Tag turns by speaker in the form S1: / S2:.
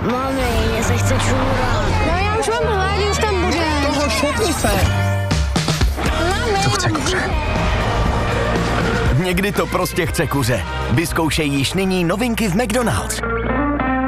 S1: Mami, mně se chce čůrat.
S2: No já už mám hlad, už tam bude.
S3: Toho šetni se.
S2: Mami.
S3: To chce kuře.
S4: Někdy to prostě chce kuře. Vyzkoušej již nyní novinky v McDonald's.